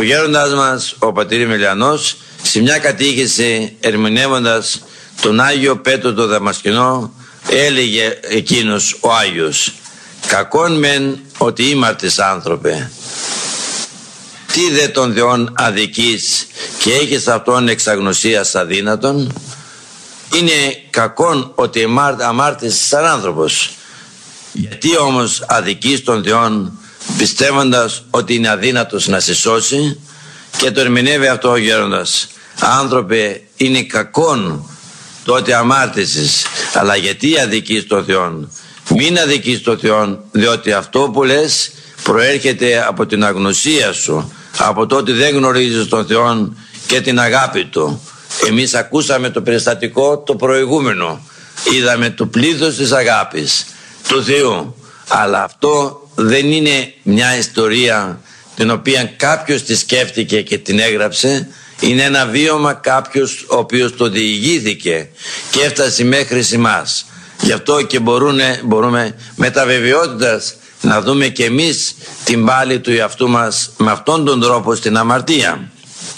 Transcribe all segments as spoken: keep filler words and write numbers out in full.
Ο γέροντας μας, ο πατήρ Εμιλιανός, σε μια κατήχηση ερμηνεύοντας τον Άγιο Πέτρο το Δαμασκηνό, έλεγε εκείνος ο Άγιος: «Κακόν μεν ότι ήμαρτες άνθρωπε, τι δε τον Θεόν αδικείς και έχεις αυτόν εξαγνωσίας αδύνατον? Είναι κακόν ότι αμάρτης σαν άνθρωπος. Γιατί όμως αδικείς τον Θεόν πιστεύοντας ότι είναι αδύνατος να σε σώσει?» Και το ερμηνεύει αυτό ο γέροντας: «Άνθρωπε, είναι κακόν το ότι αμάρτησες, αλλά γιατί αδικείς τον Θεόν? Μην αδικείς τον Θεόν, διότι αυτό που λες προέρχεται από την αγνωσία σου, από το ότι δεν γνωρίζεις τον Θεόν και την αγάπη Του». Εμείς ακούσαμε το περιστατικό το προηγούμενο, είδαμε το πλήθος της αγάπης του Θεού, αλλά αυτό δεν είναι μια ιστορία την οποία κάποιος τη σκέφτηκε και την έγραψε. Είναι ένα βίωμα κάποιος ο οποίος το διηγήθηκε και έφτασε μέχρι εμάς. Γι' αυτό και μπορούνε, μπορούμε με τα βεβαιότητας να δούμε και εμείς την πάλη του εαυτού μας με αυτόν τον τρόπο στην αμαρτία.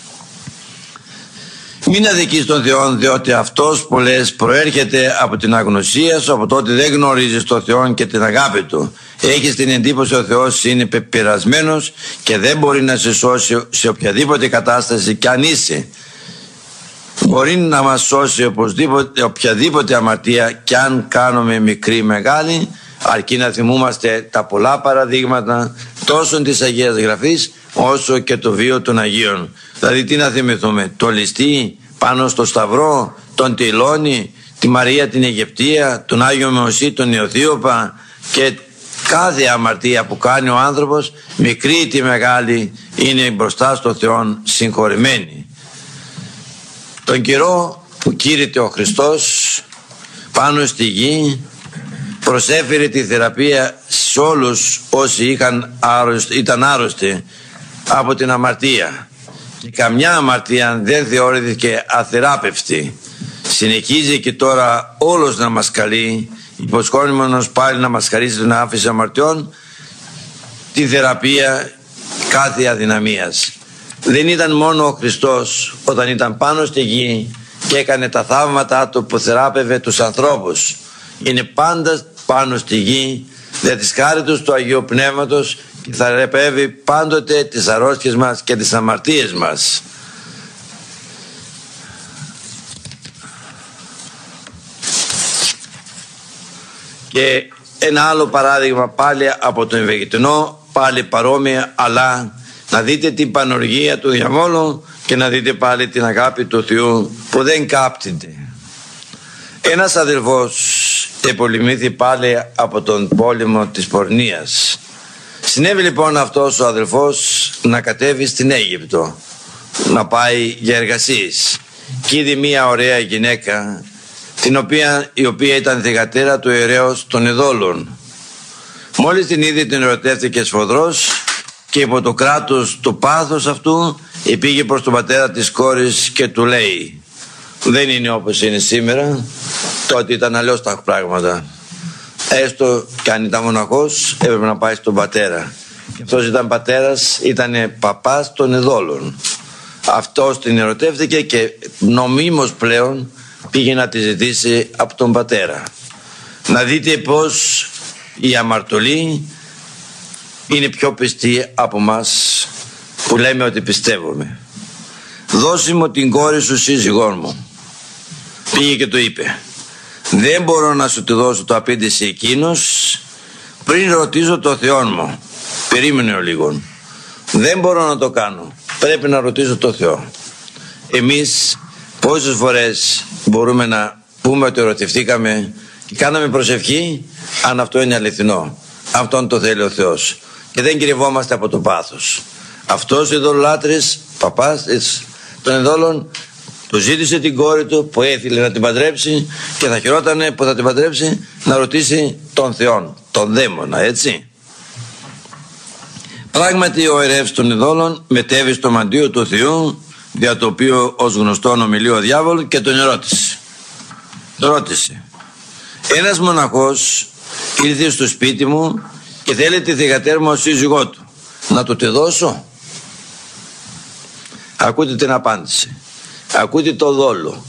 Μην αδικείς τον Θεό, διότι αυτός που λες προέρχεται από την αγνωσία σου, από το ότι δεν γνωρίζεις τον Θεό και την αγάπη Του. Έχεις την εντύπωση ο Θεός είναι πεπειρασμένος και δεν μπορεί να σε σώσει σε οποιαδήποτε κατάσταση κι αν είσαι. Μπορεί να μας σώσει οπωσδήποτε, οποιαδήποτε αμαρτία κι αν κάνουμε μικρή ή μεγάλη, αρκεί να θυμούμαστε τα πολλά παραδείγματα τόσο της Αγίας Γραφής όσο και το βίο των Αγίων. Δηλαδή τι να θυμηθούμε? Το ληστή πάνω στο Σταυρό, τον Τιλώνη, τη Μαρία την Αιγυπτία, τον Άγιο Μωυσή, τον Νεοθύωπα, και κάθε αμαρτία που κάνει ο άνθρωπος, μικρή ή τη μεγάλη, είναι μπροστά στο Θεό συγχωρημένη. Τον καιρό που κήρυτε ο Χριστός πάνω στη γη, προσέφερε τη θεραπεία σε όλους όσοι είχαν άρρωστοι, ήταν άρρωστοι από την αμαρτία, και καμιά αμαρτία δεν θεωρήθηκε αθεράπευτη. Συνεχίζει και τώρα όλος να μας καλεί, υποσχόμενος πάλι να μας χαρίσει την άφηση αμαρτιών, τη θεραπεία κάθε αδυναμίας. Δεν ήταν μόνο ο Χριστός όταν ήταν πάνω στη γη και έκανε τα θαύματα του που θεράπευε τους ανθρώπους. Είναι πάντα πάνω στη γη για τις χάριτος του Αγίου Πνεύματος και θα θεραπεύει πάντοτε τις αρρώστιες μας και τις αμαρτίες μας. Και ένα άλλο παράδειγμα πάλι από τον Ευαγγελισμό, πάλι παρόμοια, αλλά να δείτε την πανοργία του διαβόλου και να δείτε πάλι την αγάπη του Θεού που δεν κάπτεται. Ένας αδελφός επολυμήθη πάλι από τον πόλεμο της πορνείας. Συνέβη λοιπόν αυτός ο αδελφός να κατέβει στην Αίγυπτο, να πάει για εργασίες, και είδε μια ωραία γυναίκα, την οποία, η οποία ήταν θυγατέρα του ιερέως των ειδόλων. Μόλις την είδε, την ερωτεύτηκε σφοδρός και υπό το κράτος του πάθους αυτού πήγε προς τον πατέρα της κόρης και του λέει: δεν είναι όπως είναι σήμερα, τότε ήταν αλλιώς τα πράγματα. Έστω και αν ήταν μοναχός, έπρεπε να πάει στον πατέρα. Και αυτός ήταν πατέρας, ήταν παπάς των ειδόλων. Αυτός την ερωτεύτηκε και νομίμως πλέον πήγε να τη ζητήσει από τον πατέρα. Να δείτε πως η αμαρτωλή είναι πιο πιστή από μας που λέμε ότι πιστεύουμε. Δώσε μου την κόρη σου σύζυγόν μου. Πήγε και το είπε: δεν μπορώ να σου τη δώσω, το απήντησε εκείνος, πριν ρωτήσω το Θεό μου. Περίμενε ο λίγο. Δεν μπορώ να το κάνω, πρέπει να ρωτήσω το Θεό. Εμείς πόσες φορές μπορούμε να πούμε ότι ερωτηθήκαμε και κάναμε προσευχή, αν αυτό είναι αληθινό, αυτόν το θέλει ο Θεός, και δεν κρυβόμαστε από το πάθος. Αυτός ο ειδωλολάτρης, παπάς των ειδόλων, του ζήτησε την κόρη του που έθελε να την παντρέψει, και θα χαιρότανε που θα την παντρέψει να ρωτήσει τον Θεό, τον δαίμονα, έτσι. Πράγματι ο ιερεύς των ειδόλων μετέβη στο μαντίο του Θεού, δια το οποίο ως γνωστόν ομιλεί ο διάβολος, και τον ερώτησε. Τον ρώτησε: ένας μοναχός ήρθε στο σπίτι μου και θέλει τη θυγατέρα μου ως σύζυγό του, να του τη δώσω? Ακούτε την απάντηση. Ακούτε το δόλο.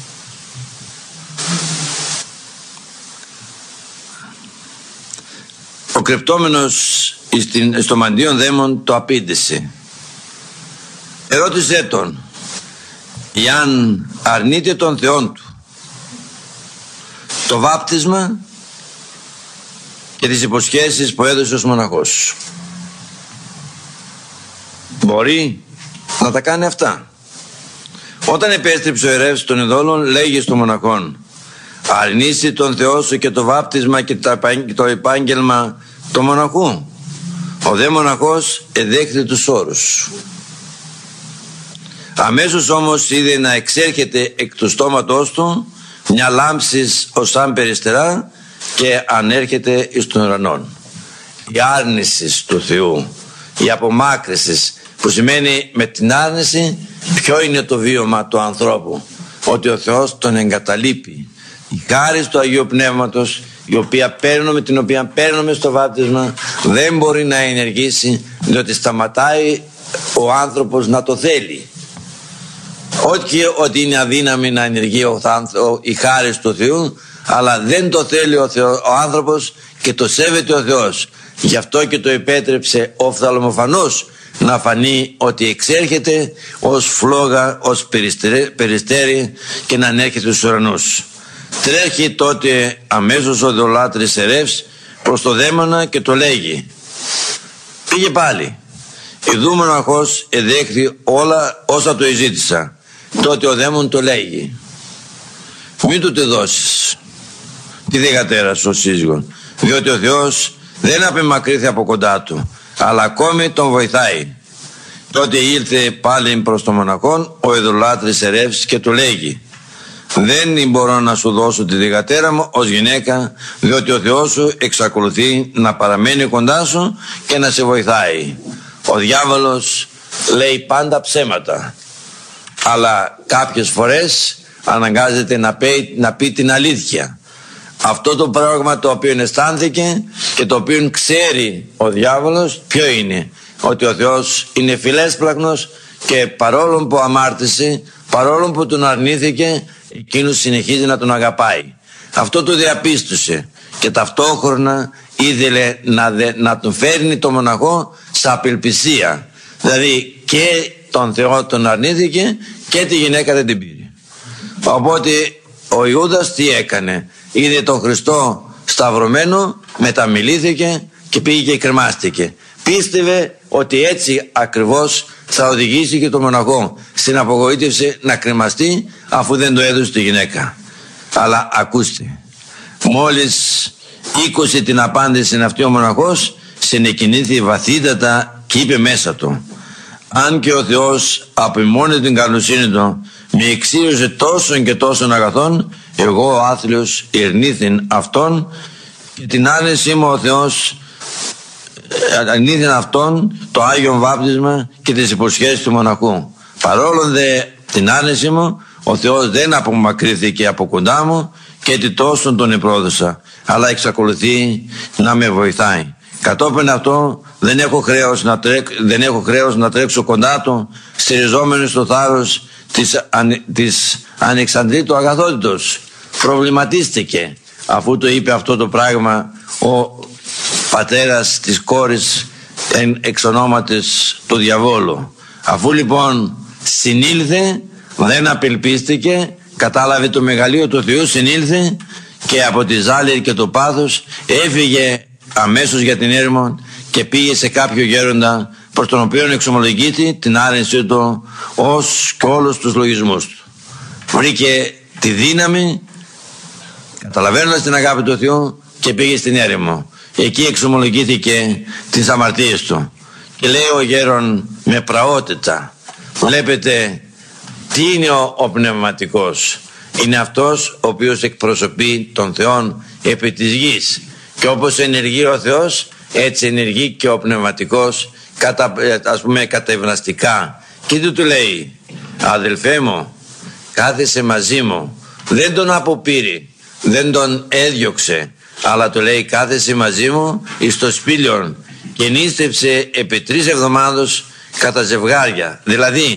Ο κρεπτόμενος στο μαντίον δαίμον το απήντησε. Ερώτησέ τον, εάν αρνείται τον Θεόν του το βάπτισμα και τις υποσχέσεις που έδωσε ως μοναχός, μπορεί να τα κάνει αυτά? Όταν επέστρεψε ο ιερεύς των ειδόλων, λέγει στον μοναχόν, αρνήσει τον Θεό σου και το βάπτισμα και το επάγγελμα του μοναχού. Ο δε μοναχός εδέχθη τους όρους. Αμέσως όμως είδε να εξέρχεται εκ του στόματός του μια λάμψης ως σαν περιστερά και ανέρχεται εις τον ουρανόν. Η άρνηση του Θεού, η απομάκρυση, που σημαίνει με την άρνηση ποιο είναι το βίωμα του ανθρώπου? Ότι ο Θεός τον εγκαταλείπει. Η χάρις του Αγίου Πνεύματος, η οποία παίρνουμε, την οποία παίρνουμε στο βάπτισμα, δεν μπορεί να ενεργήσει, διότι σταματάει ο άνθρωπος να το θέλει. Όχι ότι είναι αδύναμη να ενεργεί ο, η χάρις του Θεού, αλλά δεν το θέλει ο, Θεό, ο άνθρωπος και το σέβεται ο Θεός. Γι' αυτό και το επέτρεψε οφθαλμοφανώς να φανεί ότι εξέρχεται ως φλόγα, ως περιστέρι και να ανέρχεται στους ουρανούς. Τρέχει τότε αμέσως ο δολάτρης ιερεύς προς το δαίμονα και το λέγει, πήγε πάλι. Ιδού μοναχός εδέχθη όλα όσα το εζήτησα. Τότε ο δαίμον το λέγει, μην του τη δώσεις τη δεκατέρα σου σύζυγον, διότι ο Θεός δεν απεμακρύθη από κοντά του, αλλά ακόμη τον βοηθάει. Τότε ήλθε πάλι προς τον μοναχόν ο ειδωλάτρης ιερεύς και του λέγει, δεν μπορώ να σου δώσω τη δεκατέρα μου ως γυναίκα, διότι ο Θεός σου εξακολουθεί να παραμένει κοντά σου και να σε βοηθάει. Ο διάβολος λέει πάντα ψέματα, αλλά κάποιες φορές αναγκάζεται να πει, να πει την αλήθεια. Αυτό το πράγμα το οποίο αισθάνθηκε και το οποίο ξέρει ο διάβολος ποιο είναι? Ότι ο Θεός είναι φιλέσπλαχνος και παρόλο που αμάρτησε, παρόλο που τον αρνήθηκε, εκείνος συνεχίζει να τον αγαπάει. Αυτό το διαπίστωσε και ταυτόχρονα ήθελε να, δε, να τον φέρνει το μοναχό σε απελπισία. Δηλαδή και τον Θεό τον αρνήθηκε και τη γυναίκα δεν την πήρε. Οπότε ο Ιούδας τι έκανε? Είδε τον Χριστό σταυρωμένο, μεταμιλήθηκε και πήγε και κρεμάστηκε. Πίστευε ότι έτσι ακριβώς θα οδηγήσει και το μοναχό στην απογοήτευση να κρεμαστεί, αφού δεν το έδωσε τη γυναίκα. Αλλά ακούστε, μόλις ήκουσε την απάντηση αυτή ο μοναχός, συνεκινήθη βαθύτατα και είπε μέσα του, αν και ο Θεός από μόνη την καλοσύνη του με εξίωσε τόσων και τόσων αγαθών, εγώ ο άθλιος ερνήθην αυτόν και την άρνησή μου ο Θεός αρνήθην αυτόν το Άγιον Βάπτισμα και τις υποσχέσεις του μοναχού. Παρόλο δε την άρνηση μου, ο Θεός δεν απομακρύθηκε από κοντά μου και τι τόσον τον επρόδωσα, αλλά εξακολουθεί να με βοηθάει. Κατόπιν αυτό δεν έχω χρέος να, τρέξ, δεν έχω χρέος να τρέξω κοντά του, στηριζόμενος στο θάρρος της, ανε, της ανεξαντρήτου αγαθότητος. Προβληματίστηκε αφού το είπε αυτό το πράγμα ο πατέρας της κόρης εν εξ ονόματος του διαβόλου. Αφού λοιπόν συνήλθε, δεν απελπίστηκε, κατάλαβε το μεγαλείο του Θεού, συνήλθε και από τη ζάλη και το πάθος έφυγε αμέσως για την έρημο και πήγε σε κάποιο γέροντα, προς τον οποίο εξομολογείται την άρνησή του ως και όλους τους λογισμούς του. Βρήκε τη δύναμη, καταλαβαίνοντας την αγάπη του Θεού, και πήγε στην έρημο. Εκεί εξομολογήθηκε τις αμαρτίες του και λέει ο γέρον με πραότητα, βλέπετε τι είναι ο, ο πνευματικός? Είναι αυτός ο οποίος εκπροσωπεί τον Θεόν επί της γης, και όπως ενεργεί ο Θεός, έτσι ενεργεί και ο πνευματικός, κατα, ας πούμε κατευναστικά. Και του του λέει, αδελφέ μου, κάθεσαι μαζί μου. Δεν τον αποπήρε, δεν τον έδιωξε, αλλά του λέει, κάθεσαι μαζί μου εις το σπήλιον, και νήστεψε επί τρεις εβδομάδες κατά ζευγάρια. Δηλαδή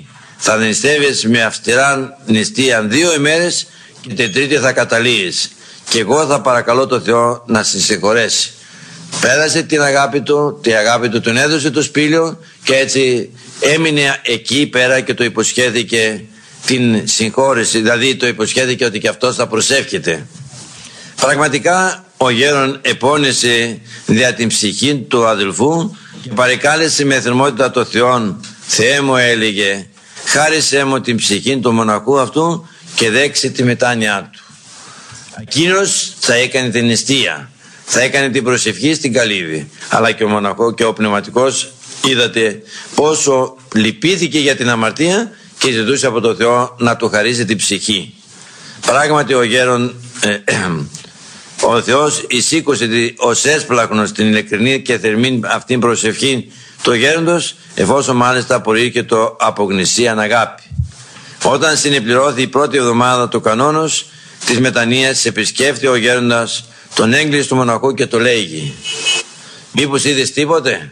θα νηστεύεις με αυστηράν νηστείαν δύο ημέρες και την τρίτη θα καταλύεις. Και εγώ θα παρακαλώ το Θεό να σε συγχωρέσει. Πέρασε την αγάπη του, τη αγάπη του τον έδωσε το σπήλαιο και έτσι έμεινε εκεί πέρα και το υποσχέθηκε την συγχώρεση, δηλαδή το υποσχέθηκε ότι και αυτός θα προσεύχεται. Πραγματικά ο γέρον επώνεσε δια την ψυχή του αδελφού και παρεκάλεσε με θερμότητα το Θεόν. Θεέ μου, έλεγε, χάρισέ μου την ψυχή του μοναχού αυτού και δέξε τη μετάνοιά του. Εκείνος θα έκανε την νηστεία, θα έκανε την προσευχή στην καλύβη, αλλά και ο μοναχό και ο πνευματικός είδατε πόσο λυπήθηκε για την αμαρτία και ζητούσε από το Θεό να του χαρίσει την ψυχή. Πράγματι ο γέρον ε, ε, ο Θεός εισήκωσε ως έσπλαχνος την ειλικρινή και θερμή αυτήν προσευχή του γέροντος, εφόσον μάλιστα προήρκετο από γνησίαν αγάπη. Όταν συνεπληρώθη η πρώτη εβδομάδα του κανόνος της μετανοίας, επισκέφθη ο γέροντας τον έγκλης του μοναχού και το λέγει, μήπως είδες τίποτε?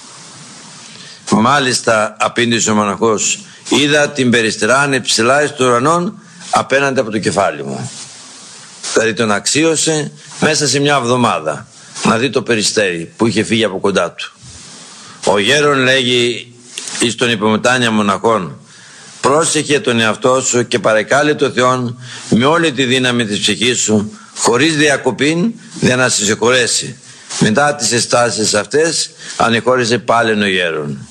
Μάλιστα, απήντησε ο μοναχός, είδα την περιστερά ψηλά εις του ουρανών απέναντι από το κεφάλι μου. Δηλαδή τον αξίωσε μέσα σε μια εβδομάδα να δει το περιστέρι που είχε φύγει από κοντά του. Ο γέρον λέγει εις τον υπομετάνια μοναχών, πρόσεχε τον εαυτό σου και παρεκάλε το Θεόν με όλη τη δύναμη της ψυχής σου, χωρίς διακοπήν, για να σε συγχωρέσει. Μετά τις εστάσεις αυτές ανεχώρησε πάλι ο γέρον.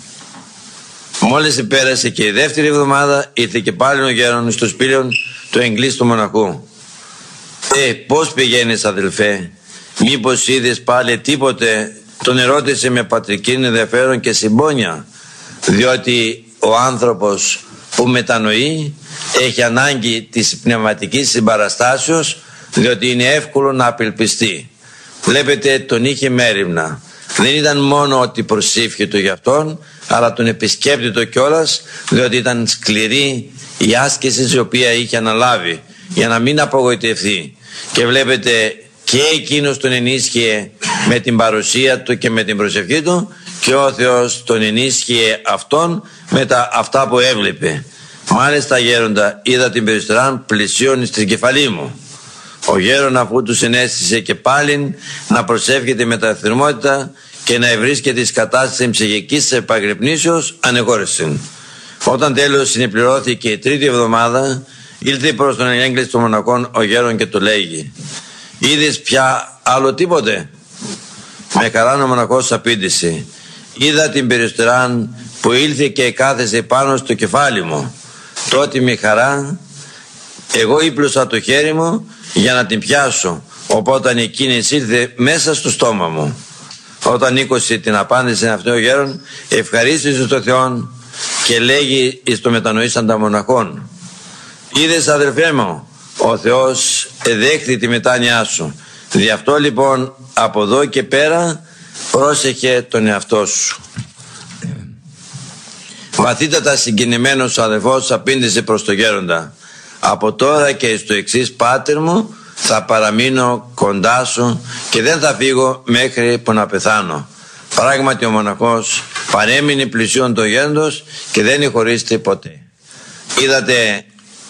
Μόλις πέρασε και η δεύτερη εβδομάδα, ήρθε και πάλι ο γέρον στο σπήλαιο του εγκλής του μοναχού. Ε, πώς πηγαίνεις αδελφέ, μήπως είδες πάλι τίποτε? Τον ερώτησε με πατρική ενδιαφέρον και συμπόνια, διότι ο άνθρωπος που μετανοεί έχει ανάγκη της πνευματικής συμπαραστάσεως, διότι είναι εύκολο να απελπιστεί. Βλέπετε, τον είχε μέριμνα. Δεν ήταν μόνο ότι προσήφιε για αυτόν, αλλά τον επισκέπτητο κιόλας, διότι ήταν σκληρή η άσκηση η οποία είχε αναλάβει για να μην απογοητευτεί. Και βλέπετε, και εκείνος τον ενίσχυε με την παρουσία του και με την προσευχή του, και ο Θεός τον ενίσχυε αυτόν με τα αυτά που έβλεπε. Μάλιστα γέροντα, είδα την περιστεράν πλησίον στην κεφαλή μου. Ο γέρον, αφού του συνέστησε και πάλιν να προσεύχεται με τα θερμότητα και να ευρίσκεται εις κατάσταση ψυχικής επαγρυπνήσεως, ανεγόρησε. Όταν τέλος συνεπληρώθηκε η τρίτη εβδομάδα, ήλθε προς τον έγκλης των μοναχών ο γέρον και του λέγει, είδες πια άλλο τίποτε? Με χαράν ο μοναχός απήντησε, είδα την περιστεράν που ήλθε και κάθεσε πάνω στο κεφάλι μου. Τότε με χαρά εγώ ύπλωσα το χέρι μου για να την πιάσω, οπότε εκείνη ήρθε μέσα στο στόμα μου. Όταν ήκωσε την απάντηση αυτό ο γέρον, ευχαρίστησε τον Θεό και λέγει εις το μετανοήσαντα μοναχών, είδες αδελφέ μου, ο Θεός εδέχθη τη μετάνοιά σου. Δι' αυτό λοιπόν από εδώ και πέρα πρόσεχε τον εαυτό σου. Βαθύτατα συγκινημένος ο αδελφός απήντησε προς τον γέροντα, από τώρα και στο εξής πάτερ μου θα παραμείνω κοντά σου και δεν θα φύγω μέχρι που να πεθάνω. Πράγματι ο μοναχός παρέμεινε πλησίον το γέροντος και δεν ηχωρίστηκε ποτέ. Είδατε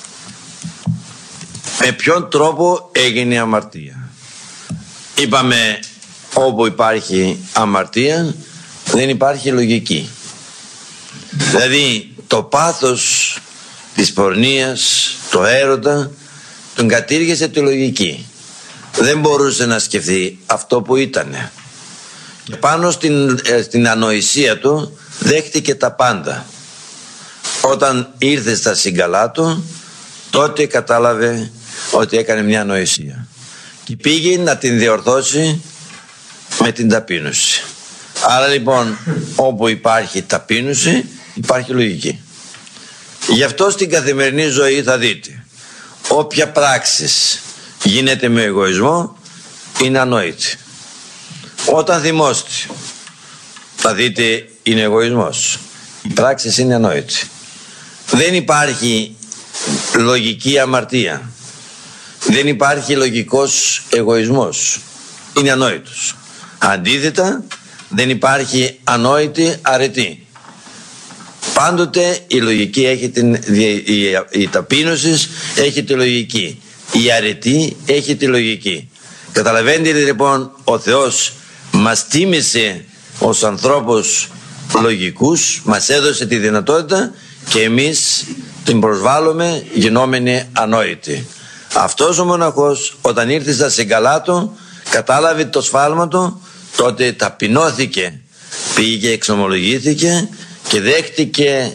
με ποιον τρόπο έγινε η αμαρτία. Είπαμε, όπου υπάρχει αμαρτία δεν υπάρχει λογική. Δηλαδή το πάθος της πορνείας, το έρωτα, τον κατήργησε τη λογική. Δεν μπορούσε να σκεφτεί αυτό που ήτανε. Και πάνω στην, ε, στην ανοησία του δέχτηκε τα πάντα. Όταν ήρθε στα συγκαλά του, τότε κατάλαβε ότι έκανε μια ανοησία. Και πήγε να την διορθώσει με την ταπείνωση. Άρα λοιπόν όπου υπάρχει ταπείνωση υπάρχει λογική. Γι' αυτό στην καθημερινή ζωή θα δείτε, όποια πράξης γίνεται με εγωισμό είναι ανόητη. Όταν θυμώστε θα δείτε είναι εγωισμός. Η πράξη είναι ανόητη. Δεν υπάρχει λογική αμαρτία. Δεν υπάρχει λογικός εγωισμός. Είναι ανόητος. Αντίθετα δεν υπάρχει ανόητη αρετή. Πάντοτε η λογική έχει την, η, η, η ταπείνωση έχει τη λογική, η αρετή έχει τη λογική. Καταλαβαίνετε λοιπόν, ο Θεός μας τίμησε ως ανθρώπους λογικούς, μας έδωσε τη δυνατότητα και εμείς την προσβάλλουμε γινόμενοι ανόητοι. Αυτός ο μοναχός όταν ήρθε στα συγκαλά του, κατάλαβε το σφάλμα του, τότε ταπεινώθηκε, πήγε, εξομολογήθηκε και δέχτηκε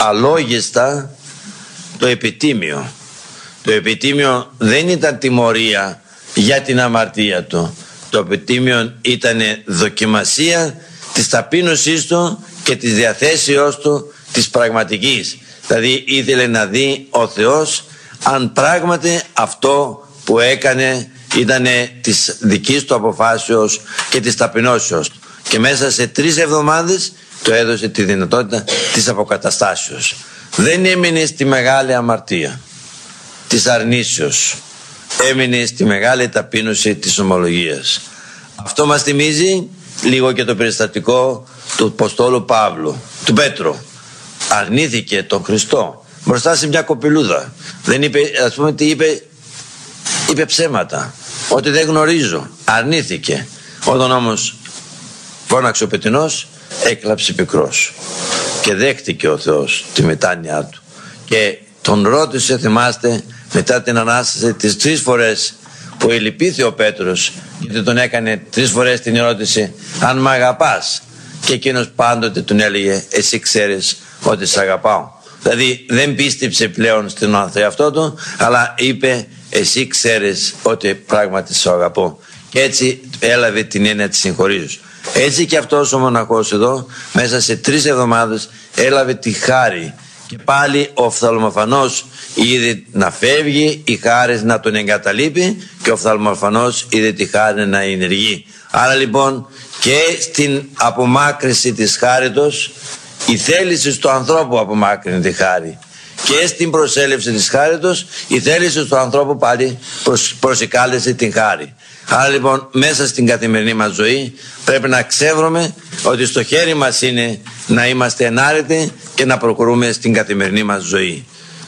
αλόγιστα το επιτίμιο. Το επιτίμιο δεν ήταν τιμωρία για την αμαρτία του. Το επιτίμιο ήταν δοκιμασία της ταπείνωσής του και της διαθέσεώς του της πραγματικής. Δηλαδή ήθελε να δει ο Θεός αν πράγματι αυτό που έκανε ήταν της δικής του αποφάσεως και της ταπεινώσεως. Και μέσα σε τρεις εβδομάδες του έδωσε τη δυνατότητα της αποκαταστάσεως. Δεν έμεινε στη μεγάλη αμαρτία της αρνήσεως, έμεινε στη μεγάλη ταπείνωση της ομολογίας. Αυτό μας θυμίζει λίγο και το περιστατικό του Αποστόλου Παύλου, του Πέτρου. Αρνήθηκε τον Χριστό μπροστά σε μια κοπηλούδα. Δεν είπε, ας πούμε τι είπε, είπε ψέματα, ότι δεν γνωρίζω. Αρνήθηκε. Όταν όμως φώναξε ο πετεινός, έκλαψε πικρός και δέχτηκε ο Θεός τη μετάνοιά του και τον ρώτησε, θυμάστε, μετά την Ανάσταση, τις τρεις φορές που ελυπήθη ο Πέτρος, γιατί τον έκανε τρεις φορές την ερώτηση αν μ' αγαπάς, και εκείνος πάντοτε τον έλεγε εσύ ξέρεις ότι σ' αγαπάω. Δηλαδή δεν πίστεψε πλέον στον εαυτό του, αλλά είπε εσύ ξέρεις ότι πράγματι σ' αγαπώ, και έτσι έλαβε την έννοια της συγχωρήσεως. Έτσι και αυτός ο μοναχός εδώ μέσα σε τρεις εβδομάδες έλαβε τη χάρη, και πάλι ο οφθαλμοφανός είδε να φεύγει, η χάρη να τον εγκαταλείπει και ο οφθαλμοφανός είδε τη χάρη να ενεργεί. Άρα λοιπόν και στην απομάκρυση της χάριτος η θέληση του ανθρώπου απομάκρυνε τη χάρη, και στην προσέλευση της χάριτος η θέληση του ανθρώπου πάλι προσ, προσεκάλεσε την χάρη. Άρα λοιπόν μέσα στην καθημερινή μας ζωή πρέπει να ξέρουμε ότι στο χέρι μας είναι να είμαστε ενάρετοι και να προχωρούμε στην καθημερινή μας ζωή.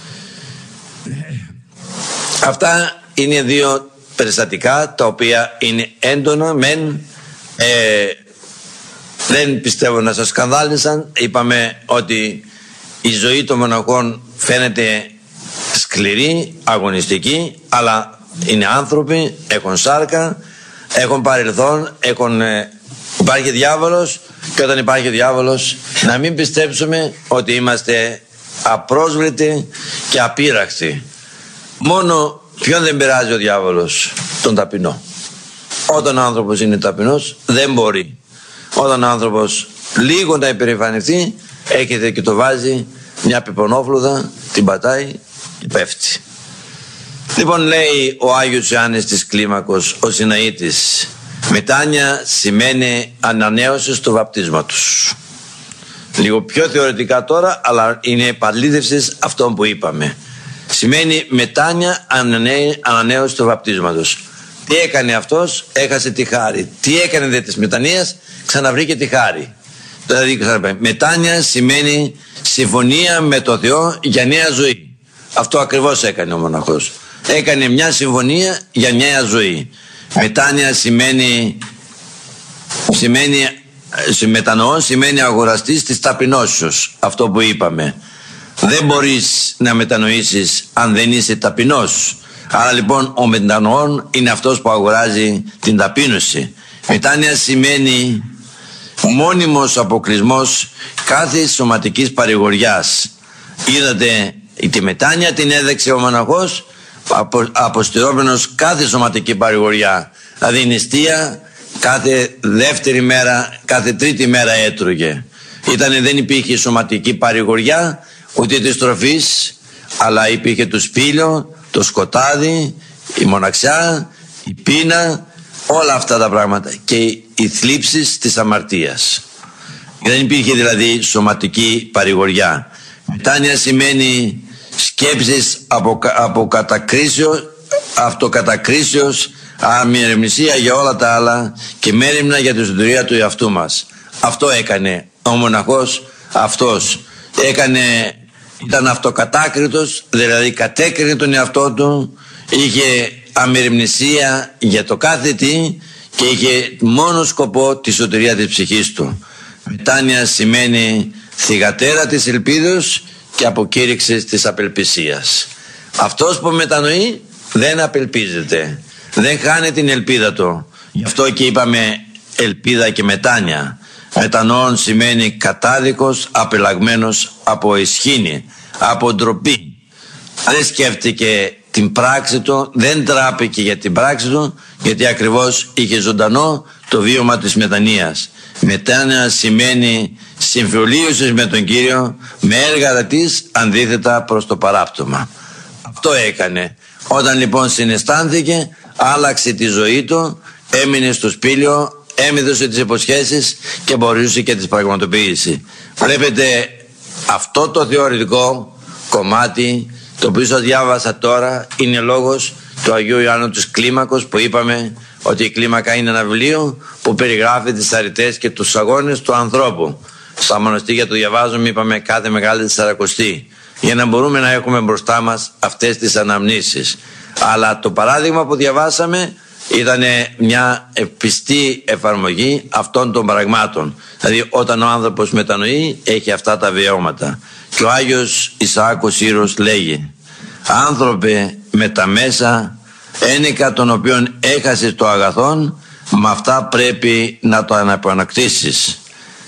Αυτά είναι δύο περιστατικά τα οποία είναι έντονα μεν, ε, δεν πιστεύω να σας σκανδάλισαν. Είπαμε ότι η ζωή των μοναχών φαίνεται σκληρή, αγωνιστική, αλλά είναι άνθρωποι, έχουν σάρκα, έχουν παρελθόν, έχουν, ε, υπάρχει διάβολος, και όταν υπάρχει διάβολος να μην πιστέψουμε ότι είμαστε απρόσβλητοι και απείραχτοι. Μόνο ποιον δεν πειράζει ο διάβολος? Τον ταπεινό. Όταν ο άνθρωπος είναι ταπεινός δεν μπορεί. Όταν ο άνθρωπος λίγο να υπερηφανευτεί, έρχεται και το βάζει μια πιπονόφλουδα, την πατάει και πέφτει. Λοιπόν, λέει ο Άγιος Ιωάννης της Κλίμακος, ο Συναήτης, μετάνοια σημαίνει ανανέωση του βαπτίσματος. Λίγο πιο θεωρητικά τώρα, αλλά είναι επαλήθευση αυτών που είπαμε. Σημαίνει μετάνοια ανανέωση του βαπτίσματος. Τι έκανε αυτός? Έχασε τη χάρη. Τι έκανε δε της μετανοίας? Ξαναβρήκε τη χάρη. Δηλαδή μετάνοια σημαίνει συμφωνία με το Θεό για νέα ζωή. Αυτό ακριβώς έκανε ο μοναχός. Έκανε μια συμφωνία για νέα ζωή. Μετάνοια σημαίνει, σημαίνει μετανοώ σημαίνει αγοραστής της ταπεινώσεως. Αυτό που είπαμε. Δεν μπορείς να μετανοήσεις αν δεν είσαι ταπεινός. Άρα λοιπόν ο μετανοών είναι αυτός που αγοράζει την ταπείνωση. Μετάνοια σημαίνει μόνιμος αποκλεισμός κάθε σωματικής παρηγοριάς. Είδατε, τη μετάνοια την έδεξε ο μοναχός, απο, αποστηρώμενος κάθε σωματική παρηγοριά. Δηλαδή νηστεία κάθε δεύτερη μέρα, κάθε τρίτη μέρα έτρωγε. Ήτανε, δεν υπήρχε σωματική παρηγοριά ούτε της τροφής, αλλά υπήρχε το σπήλιο, το σκοτάδι, η μοναξιά, η πείνα, όλα αυτά τα πράγματα και οι θλίψεις της αμαρτίας. Δεν υπήρχε δηλαδή σωματική παρηγοριά. Μετάνοια σημαίνει σκέψεις από, από κατακρίσεως, αυτοκατακρίσεως, αμεριμνησία για όλα τα άλλα και μέριμνα για τη συντηρία του εαυτού μας. Αυτό έκανε ο μοναχός αυτός. έκανε, ήταν αυτοκατάκριτος, δηλαδή κατέκρινε τον εαυτό του, είχε αμεριμνησία για το κάθε τι και είχε μόνο σκοπό τη σωτηρία της ψυχής του. Μετάνοια σημαίνει θυγατέρα της ελπίδος και αποκήρυξης της απελπισίας. Αυτός που μετανοεί δεν απελπίζεται, δεν χάνει την ελπίδα του. Γι' αυτό και είπαμε ελπίδα και μετάνοια. Μετανοών σημαίνει κατάδικος, απελαγμένος από ισχύνη, από ντροπή. Δεν σκέφτηκε την πράξη του, δεν τράπηκε για την πράξη του, γιατί ακριβώς είχε ζωντανό το βίωμα της μετανοίας. Μετάνοια σημαίνει συμφιλίωση με τον Κύριο, με έργα της αντίθετα προς το παράπτωμα. Αυτό έκανε. Όταν λοιπόν συναισθάνθηκε, άλλαξε τη ζωή του, έμεινε στο σπήλαιο, έμεινε τις υποσχέσεις και μπορούσε και τις πραγματοποιήσει. Βλέπετε, αυτό το θεωρητικό κομμάτι, το οποίο σας διάβασα τώρα, είναι λόγος του Αγίου Ιωάννου της Κλίμακος, που είπαμε ότι η κλίμακα είναι ένα βιβλίο που περιγράφει τις αρετές και τους αγώνες του ανθρώπου. Στα μοναστήρια το διαβάζουμε, είπαμε, κάθε μεγάλη Τεσσαρακοστή, για να μπορούμε να έχουμε μπροστά μας αυτές τις αναμνήσεις. Αλλά το παράδειγμα που διαβάσαμε ήταν μια πιστή εφαρμογή αυτών των πραγμάτων. Δηλαδή όταν ο άνθρωπος μετανοεί, έχει αυτά τα βιώματα. Και ο Άγιος Ισαάκος Σύρος λέγει: «Άνθρωπε με τα μέσα, ένικα των οποίων έχασες το αγαθόν, με αυτά πρέπει να το αναπανακτήσεις».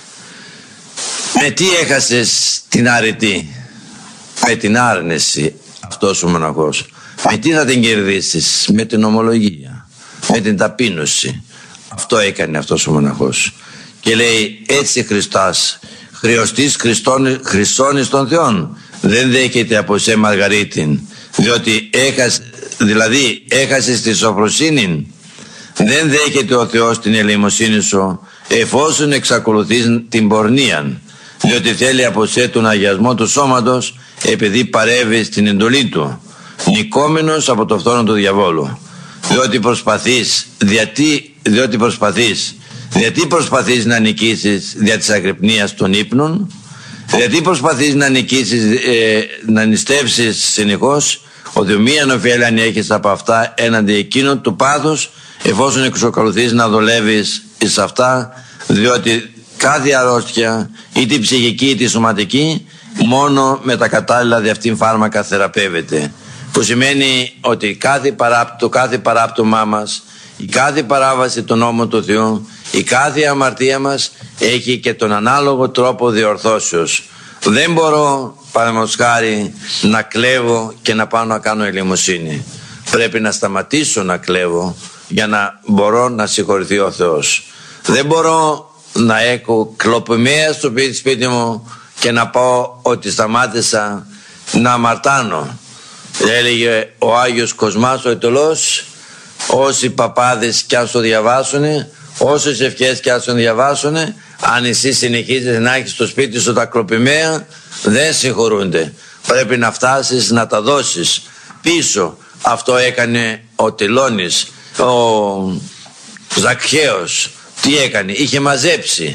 Με τι έχασες την αρετή? Με την άρνηση. Αυτός ο μοναχός. Με τι θα την κερδίσεις? Με την ομολογία, με την ταπείνωση. Αυτό έκανε αυτός ο μοναχός. Και λέει: «Έτσι Χριστάς, χρεωστής Χριστόν των Θεών, δεν δέχεται από σε Μαργαρίτην, διότι έχασε, δηλαδή έχασες τη σοφροσύνη, δεν δέχεται ο Θεός την ελεημοσύνη σου, εφόσον εξακολουθείς την πορνεία, διότι θέλει από σε τον αγιασμό του σώματος, επειδή παρεύει στην εντολή του, νικόμενος από το φθόνο του διαβόλου. Διότι προσπαθείς, διότι, διότι προσπαθείς, γιατί προσπαθείς να νικήσεις δια της αγρυπνίας των ύπνων, γιατί προσπαθείς να νικήσεις, ε, να νηστεύσεις συνεχώς, ότι μίαν ωφέλη έχεις από αυτά έναντι εκείνων του πάθους, εφόσον εξακολουθείς να δουλεύεις εις αυτά, διότι κάθε αρρώστια, είτε ψυχική είτε σωματική, μόνο με τα κατάλληλα δι' αυτήν φάρμακα θεραπεύεται. Που σημαίνει ότι κάθε παράπτω, το κάθε παράπτωμά μας, η κάθε παράβαση των νόμων του Θεού, η κάθε αμαρτία μας έχει και τον ανάλογο τρόπο διορθώσεως. Δεν μπορώ, παραδείγματος χάρη, να κλέβω και να πάω να κάνω ελεημοσύνη. Πρέπει να σταματήσω να κλέβω για να μπορώ να συγχωρηθεί ο Θεός. Δεν μπορώ να έχω κλοπημαία στο σπίτι μου και να πω ότι σταμάτησα να αμαρτάνω. Έλεγε ο Άγιος Κοσμάς ο Αιτωλός, όσοι παπάδες κι ας το διαβάσουνε, όσες ευχές κι ας το διαβάσουνε, αν εσύ συνεχίζεις να έχεις στο σπίτι σου τα κλοπημαία, δεν συγχωρούνται. Πρέπει να φτάσεις να τα δώσεις πίσω. Αυτό έκανε ο Τελώνης, ο Ζακχαίος. Τι έκανε? Είχε μαζέψει.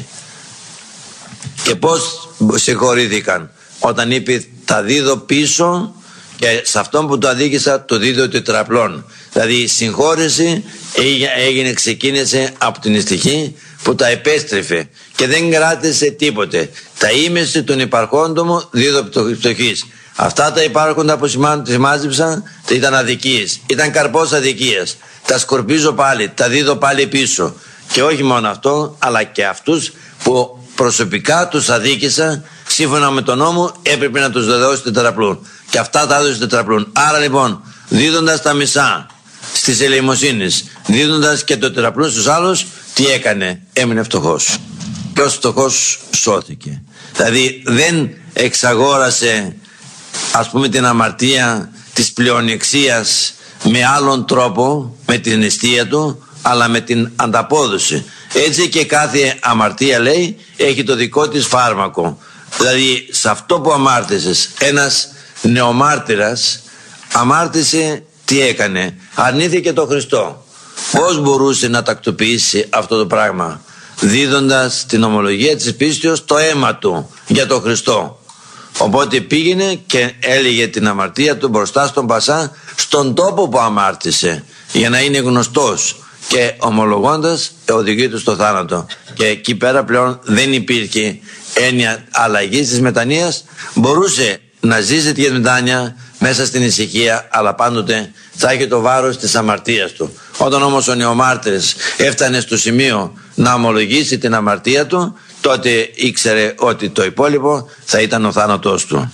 Και πώς συγχωρήθηκαν? Όταν είπε τα δίδω πίσω, και σε αυτόν που το αδίκησα το δίδω τετραπλών. Δηλαδή η συγχώρεση έγινε, ξεκίνησε από την ευτυχή που τα επέστρεφε και δεν κράτησε τίποτε. Τα ήμεση των υπαρχόντων μου δίδω πτωχής. Αυτά τα υπάρχοντα που σημάζεψαν ήταν αδικίες, ήταν καρπός αδικίας. Τα σκορπίζω πάλι, τα δίδω πάλι πίσω. Και όχι μόνο αυτό, αλλά και αυτούς που προσωπικά τους αδίκησα, σύμφωνα με τον νόμο έπρεπε να τους δώσει τετραπλούν. Και αυτά τα έδωσε τετραπλούν. Άρα λοιπόν, δίδοντας τα μισά στις ελεημοσύνες, δίδοντας και το τετραπλούν στους άλλους, τι έκανε? Έμεινε φτωχός. Και ως φτωχός σώθηκε. Δηλαδή δεν εξαγόρασε, ας πούμε, την αμαρτία της πλεονεξίας με άλλον τρόπο, με την αιστεία του, αλλά με την ανταπόδοση. Έτσι και κάθε αμαρτία, λέει, έχει το δικό της φάρμακο. Δηλαδή σε αυτό που αμάρτησες, ένας νεομάρτυρας αμάρτησε, τι έκανε? Αρνήθηκε το Χριστό. Πώς μπορούσε να τακτοποιήσει αυτό το πράγμα? Δίδοντας την ομολογία της πίστεως το αίμα του για τον Χριστό. Οπότε πήγαινε και έλεγε την αμαρτία του μπροστά στον Πασά, στον τόπο που αμάρτησε, για να είναι γνωστός, και ομολογώντας οδηγεί του στο θάνατο. Και εκεί πέρα πλέον δεν υπήρχε έννοια αλλαγής της μετανοίας. Μπορούσε να ζήσει τη μετάνοια μέσα στην ησυχία, αλλά πάντοτε θα είχε το βάρος της αμαρτίας του. Όταν όμως ο νεομάρτυρης έφτανε στο σημείο να ομολογήσει την αμαρτία του, τότε ήξερε ότι το υπόλοιπο θα ήταν ο θάνατός του.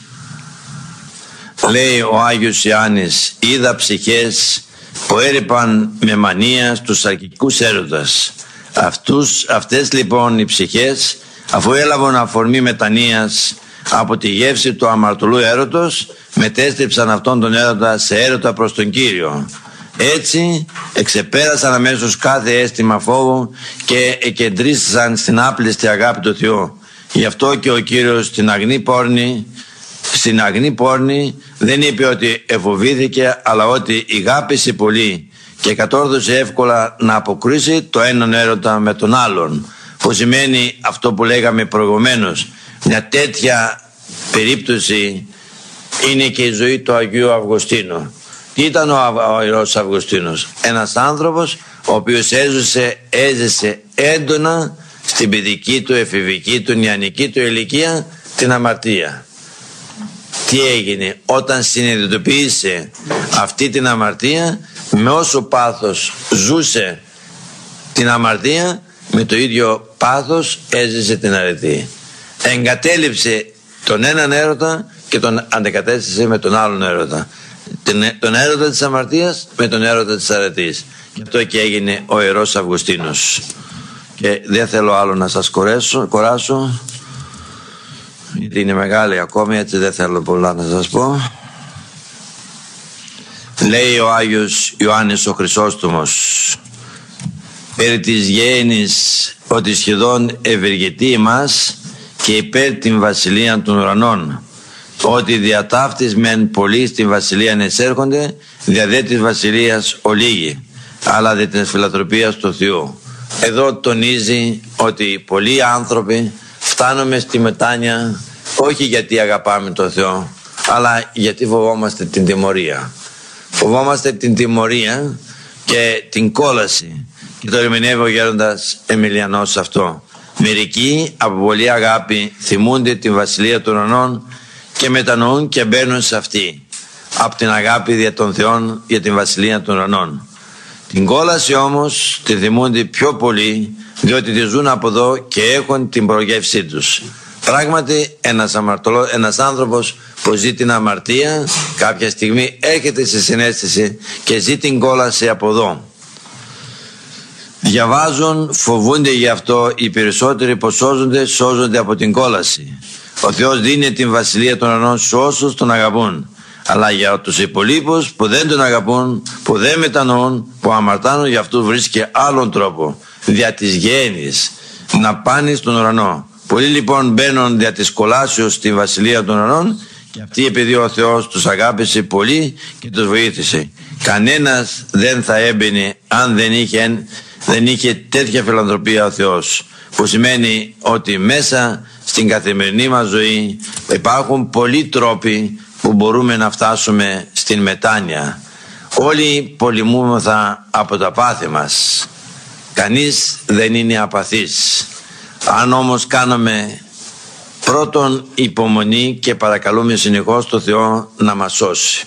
Λέει ο Άγιος Ιωάννης, είδα ψυχές που έρεπαν με μανία στους αρκικούς έρωτας. Αυτούς, αυτές λοιπόν οι ψυχές, αφού έλαβαν αφορμή μετανοίας από τη γεύση του αμαρτωλού έρωτος, μετέστρεψαν αυτόν τον έρωτα σε έρωτα προς τον Κύριο. Έτσι εξεπέρασαν αμέσως κάθε αίσθημα φόβου και εκεντρίστησαν στην άπλιστη αγάπη του Θεού. Γι' αυτό και ο Κύριος στην αγνή πόρνη, στην αγνή πόρνη δεν είπε ότι εφοβήθηκε, αλλά ότι ηγάπησε πολύ και κατόρθωσε εύκολα να αποκρίσει το έναν έρωτα με τον άλλον, που σημαίνει αυτό που λέγαμε προηγουμένως. Μια τέτοια περίπτωση είναι και η ζωή του Αγίου Αυγουστίνου. Τι ήταν ο, ο Ιερός Αυγουστίνος? Ένας άνθρωπος ο οποίος έζησε, έζησε έντονα στην παιδική του, εφηβική του, νεανική του ηλικία την αμαρτία. Τι έγινε? Όταν συνειδητοποίησε αυτή την αμαρτία, με όσο πάθος ζούσε την αμαρτία, με το ίδιο πάθος έζησε την αρετή. Εγκατέλειψε τον έναν έρωτα και τον αντεκατέστησε με τον άλλον έρωτα. Τον έρωτα της αμαρτίας με τον έρωτα της αρετής. Γι' αυτό και έγινε ο Ιερός Αυγουστίνος. Και δεν θέλω άλλο να σας κορέσω, κοράσω, γιατί είναι μεγάλη ακόμη, έτσι δεν θέλω πολλά να σας πω. Λέει ο Άγιος Ιωάννης ο Χρυσόστομος περί της γέννης, ότι σχεδόν ευεργετεί εμάς και υπέρ την βασιλεία των ουρανών, ότι δια ταύτης μεν πολλοί στην βασιλεία εισέρχονται, δια δε της βασιλείας ολίγοι, αλλά δια της φιλανθρωπίας του Θεού. Εδώ τονίζει ότι πολλοί άνθρωποι φτάνουμε στη μετάνοια όχι γιατί αγαπάμε τον Θεό, αλλά γιατί φοβόμαστε την τιμωρία. Φοβόμαστε την τιμωρία και την κόλαση, και το ερμηνεύει ο γέροντας Εμιλιανός αυτό. Μερικοί από πολλή αγάπη θυμούνται την βασιλεία των ουρανών και μετανοούν και μπαίνουν σε αυτή, από την αγάπη δια των Θεών για την βασιλεία των ουρανών. Την κόλαση όμως τη θυμούνται πιο πολύ, διότι τη ζουν από εδώ και έχουν την προγεύσή τους. Πράγματι ένας, αμαρτωλό, ένας άνθρωπος που ζει την αμαρτία κάποια στιγμή έρχεται σε συναίσθηση και ζει την κόλαση από εδώ. Διαβάζουν, φοβούνται γι' αυτό, οι περισσότεροι που σώζονται, σώζονται από την κόλαση. Ο Θεός δίνει την βασιλεία των ουρανών σε όσους τον αγαπούν. Αλλά για τους υπολείπους που δεν τον αγαπούν, που δεν μετανοούν, που αμαρτάνουν, για αυτούς βρίσκει άλλον τρόπο, δια της γέννης, να πάνε στον ουρανό. Πολλοί λοιπόν μπαίνουν δια της κολάσεως στη βασιλεία των ουρανών, και αυτοί επειδή ο Θεός τους αγάπησε πολύ και τους βοήθησε. Κανένας δεν θα έμπαινε αν δεν είχε, δεν είχε τέτοια φιλανθρωπία ο Θεός, που σημαίνει ότι μέσα στην καθημερινή μας ζωή υπάρχουν πολλοί τρόποι που μπορούμε να φτάσουμε στην μετάνοια. Όλοι πολεμούμεθα από τα πάθη μας. Κανείς δεν είναι απαθής. Αν όμως κάνουμε πρώτον υπομονή και παρακαλούμε συνεχώς το Θεό να μας σώσει.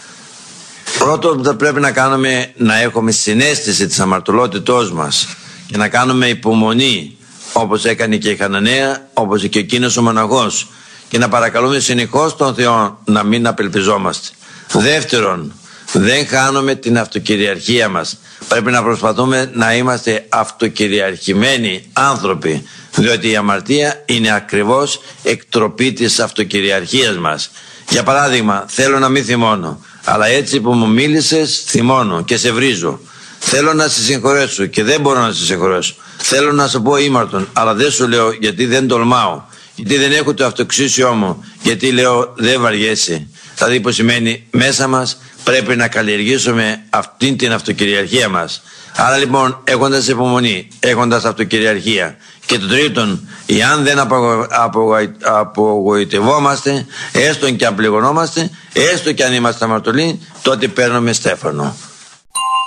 Πρώτον που θα πρέπει να κάνουμε, να έχουμε συναίσθηση της αμαρτωλότητός μας και να κάνουμε υπομονή, όπως έκανε και η Χαναναία, όπως και εκείνος ο μοναχός, και να παρακαλούμε συνεχώς τον Θεό να μην απελπιζόμαστε. Δεύτερον, δεν χάνουμε την αυτοκυριαρχία μας. Πρέπει να προσπαθούμε να είμαστε αυτοκυριαρχημένοι άνθρωποι, διότι η αμαρτία είναι ακριβώς εκτροπή της αυτοκυριαρχίας μας. Για παράδειγμα, θέλω να μην θυμώνω, αλλά έτσι που μου μίλησες θυμώνω και σε βρίζω. Θέλω να σε συγχωρέσω και δεν μπορώ να σε συγχωρέσω. Θέλω να σου πω ήμαρτον, αλλά δεν σου λέω γιατί δεν τολμάω, γιατί δεν έχω το αυτοξίσιό μου, γιατί λέω δεν βαριέσαι. Δηλαδή που σημαίνει μέσα μας πρέπει να καλλιεργήσουμε αυτήν την αυτοκυριαρχία μας. Άρα λοιπόν, έχοντας υπομονή, έχοντας αυτοκυριαρχία Και το τρίτον, εάν δεν απογο... απογο... απογοητευόμαστε, έστω και αν πληγωνόμαστε, έστω και αν είμαστε αμαρτωλοί, τότε παίρνουμε στέφανο.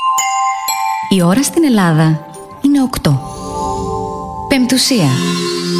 Η ώρα στην Ελλάδα είναι οκτώ. Πεμπτουσία.